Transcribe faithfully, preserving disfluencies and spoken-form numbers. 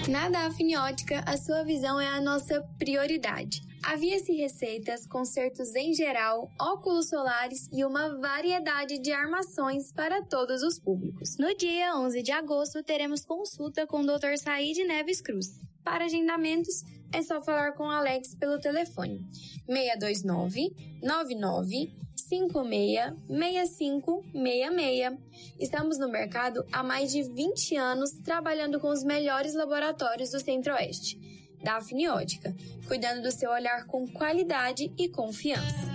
Na Daphne Ótica, a sua visão é a nossa prioridade. Havia-se receitas, consertos em geral, óculos solares e uma variedade de armações para todos os públicos. No dia onze de agosto, teremos consulta com o doutor Said Neves Cruz. Para agendamentos, é só falar com o Alex pelo telefone seis dois nove, nove nove cinco seis, seis cinco seis seis. Estamos no mercado há mais de vinte anos trabalhando com os melhores laboratórios do Centro-Oeste. Daphne Ótica, cuidando do seu olhar com qualidade e confiança.